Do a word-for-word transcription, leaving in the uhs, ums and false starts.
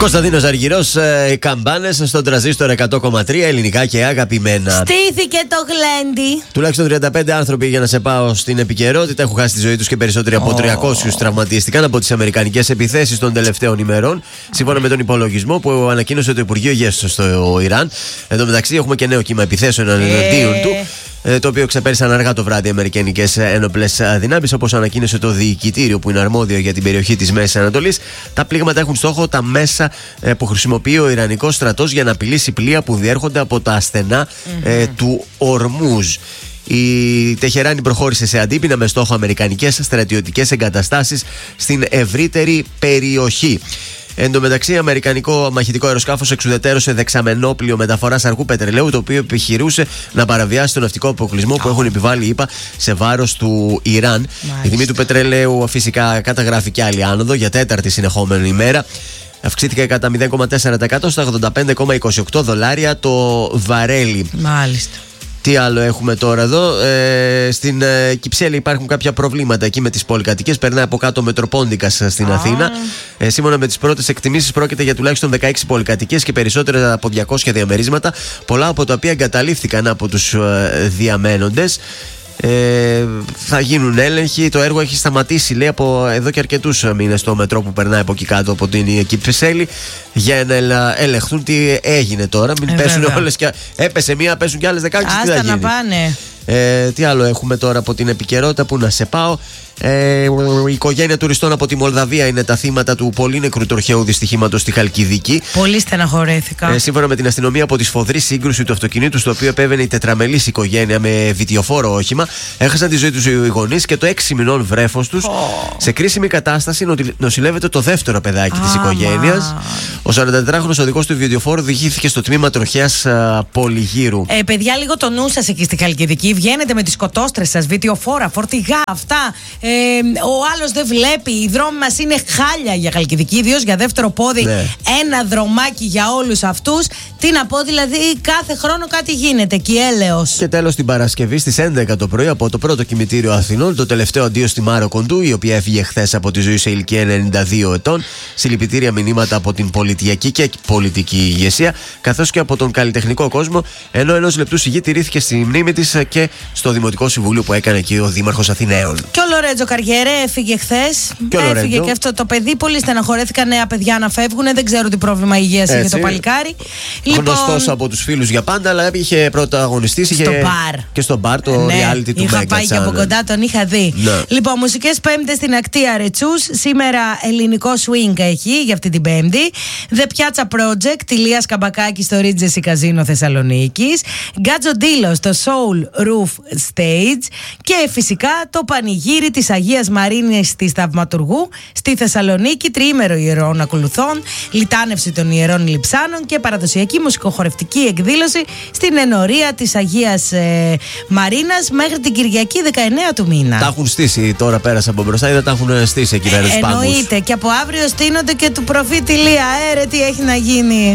Κωνσταντίνος Αργυρός, ε, καμπάνες στον τραζίστορ εκατό κόμμα τρία, ελληνικά και αγαπημένα. Στήθηκε το γλέντι. Τουλάχιστον τριάντα πέντε άνθρωποι, για να σε πάω στην επικαιρότητα, έχουν χάσει τη ζωή τους και περισσότεροι από τριακόσιους τραυματίστηκαν από τις αμερικανικές επιθέσεις των τελευταίων ημερών, σύμφωνα με τον υπολογισμό που ανακοίνωσε το Υπουργείο Υγείας στο Ιράν. Εν τω μεταξύ, έχουμε και νέο κύμα επιθέσεων εναντίον του, το οποίο ξεπέρασαν αργά το βράδυ οι αμερικανικές ένοπλες δυνάμεις. Όπως ανακοίνωσε το διοικητήριο που είναι αρμόδιο για την περιοχή της Μέσης Ανατολής, τα πλήγματα έχουν στόχο τα μέσα που χρησιμοποιεί ο Ιρανικός στρατός για να απειλήσει πλοία που διέρχονται από τα ασθενά mm-hmm. ε, του Ορμούζ. Η Τεχεράνη προχώρησε σε αντίπεινα με στόχο αμερικανικές στρατιωτικές εγκαταστάσεις στην ευρύτερη περιοχή. Εν τω μεταξύ, αμερικανικό μαχητικό αεροσκάφος εξουδετέρωσε δεξαμενόπλιο μεταφοράς αργού πετρελαίου, το οποίο επιχειρούσε να παραβιάσει τον ναυτικό αποκλεισμό που έχουν επιβάλει, είπα, σε βάρος του Ιράν. Μάλιστα. Η τιμή του πετρελαίου φυσικά καταγράφει και άλλη άνοδο για τέταρτη συνεχόμενη ημέρα. Αυξήθηκε κατά μηδέν κόμμα τέσσερα τοις εκατό στα ογδόντα πέντε κόμμα είκοσι οκτώ δολάρια το βαρέλι. Μάλιστα. Τι άλλο έχουμε τώρα εδώ? Ε, στην ε, Κυψέλη υπάρχουν κάποια προβλήματα εκεί με τις πολυκατοικίες. Περνάει από κάτω ο Μετροπόντικας στην ah. Αθήνα. Ε, σύμφωνα με τις πρώτες εκτιμήσεις, πρόκειται για τουλάχιστον δεκαέξι πολυκατοικίες και περισσότερα από διακόσια διαμερίσματα. Πολλά από τα οποία εγκαταλείφθηκαν από τους ε, διαμένοντες. Ε, θα γίνουν έλεγχοι. Το έργο έχει σταματήσει, λέει, από εδώ και αρκετούς μήνες στο μετρό που περνάει από εκεί κάτω από την Κυψέλη, για να ελεγχθούν τι έγινε τώρα. Μην ε, πέσουν όλες και. Έπεσε μία, πέσουν και άλλες δεκαέξι. Άστα τι να πάνε. Ε, τι άλλο έχουμε τώρα από την επικαιρότητα, που να σε πάω? Ε, η οικογένεια τουριστών από τη Μολδαβία είναι τα θύματα του πολύ νεκρού τροχαίου δυστυχήματος στη Χαλκιδική. Πολύ στεναχωρέθηκα. Ε, σύμφωνα με την αστυνομία, από τη σφοδρή σύγκρουση του αυτοκινήτου στο οποίο επέβαινε η τετραμελής οικογένεια με βιτιοφόρο όχημα, έχασαν τη ζωή τους οι γονείς και το έξι μηνών βρέφος τους. Oh. Σε κρίσιμη κατάσταση νοσηλεύεται το δεύτερο παιδάκι ah, της οικογένειας. Ο σαραντατετράχονος οδηγός του βιντεοφόρου διηγήθηκε στο τμήμα τροχέας Πολυγύρου. Ε, παιδιά, λίγο το νου σας εκεί στη Χαλκιδική. Βγαίνετε με τις κοτόστρες σας, βιντεοφόρα, φορτηγά, αυτά. Ε, ο άλλος δεν βλέπει. Οι δρόμοι μας είναι χάλια για Χαλκιδική, ιδίως για δεύτερο πόδι. Ναι. Ένα δρομάκι για όλους αυτούς. Τι να πω, δηλαδή, κάθε χρόνο κάτι γίνεται εκεί, έλεος. Και τέλος, την Παρασκευή στις έντεκα το πρωί, από το πρώτο κημητήριο Αθηνών, το τελευταίο αντίο στη Μάρο Κοντού, η οποία έφυγε χθες από τη ζωή σε ηλικία ενενήντα δύο ετών. Συλληπιτήρια μηνύματα από την πολιτιακή και πολιτική ηγεσία, καθώς και από τον καλλιτεχνικό κόσμο. Ενώ ενός λεπτού σιγή τηρήθηκε στη μνήμη της και στο Δημοτικό Συμβούλιο που έκανε εκεί ο Δήμαρχος Αθηναίων. Και ο Λορέτζο Καριέρε έφυγε χθες. Έφυγε και αυτό το παιδί. Πολύ στεναχωρέθηκαν νέα παιδιά να φεύγουν. Δεν ξέρω τι πρόβλημα υγείας είχε το παλικάρι. Γνωστός λοιπόν, από τους φίλους για πάντα, αλλά είχε πρωταγωνιστήσει στο είχε... μπαρ. Και στο μπαρ το ναι, reality του Μέγκα. Είχα πάει και από κοντά, τον είχα δει. Ναι. Λοιπόν, μουσικές Πέμπτες στην Ακτία Ρετσούς. Σήμερα ελληνικό swing έχει για αυτή την Πέμπτη. The Piazza Project, Ηλίας Καμπακάκη στο Regency Casino Θεσσαλονίκης. Γκάτζο Ντίλο στο Soul Roof Stage. Και φυσικά το πανηγύρι της Αγίας Μαρίνης της Θαυματουργού στη Θεσσαλονίκη. Τριήμερο ιερών ακολουθών, λιτάνευση των ιερών λειψάνων και παραδοσιακή μουσικοχορευτική εκδήλωση στην ενορία της Αγίας ε, Μαρίνας μέχρι την Κυριακή δεκαεννέα του μήνα. Τα έχουν στήσει τώρα, πέρασα από μπροστά, είδα τα έχουν στήσει εκεί πέρα. Ε, εννοείται, και από αύριο στείνονται και του προφήτη Λία. Ε, ρε, τι έχει να γίνει.